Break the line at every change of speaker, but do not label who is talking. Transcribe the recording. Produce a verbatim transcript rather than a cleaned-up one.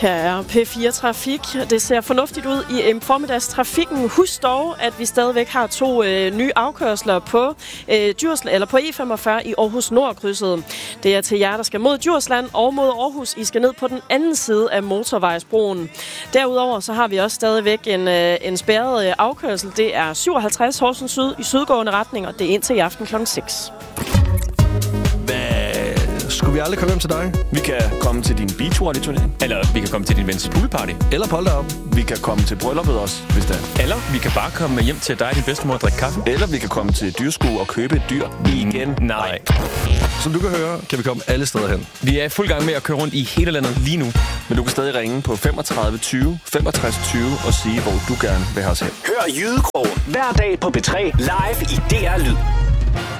Her er P fire Trafik. Det ser fornuftigt ud i formiddagstrafikken. Husk dog, at vi stadigvæk har to øh, nye afkørsler på, øh, Djursl- eller på E femogfyrre i Aarhus Nordkrydset. Det er til jer, der skal mod Djursland og mod Aarhus. I skal ned på den anden side af motorvejsbroen. Derudover så har vi også stadigvæk en, øh, en spærret øh, afkørsel. Det er syvoghalvtreds Horsens Syd i sydgående retning, og det er indtil i aften klokken seks.
Skulle vi aldrig komme hjem til dig?
Vi kan komme til din beachvolley-turnering.
Eller vi kan komme til din vens poolparty.
Eller polterop.
Vi kan komme til brylluppet også, hvis det er.
Eller vi kan bare komme hjem til dig og din bedstemor og drikke kaffe.
Eller vi kan komme til dyrskue og købe et dyr igen.
Nej.
Som du kan høre, kan vi komme alle steder hen.
Vi er i fuld gang med at køre rundt i hele landet lige nu.
Men du kan stadig ringe på femogtredive tyve femogtres tyve og sige, hvor du gerne vil have os hen.
Hør Jydekrogen hver dag på B tre live i D R Lyd.